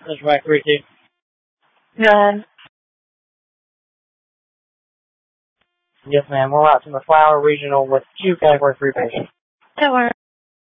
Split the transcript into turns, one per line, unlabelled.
That's right, 3-2.
Good.
Yes, ma'am. We're out to the Flower Regional with 2 Category 3 patients.
That works.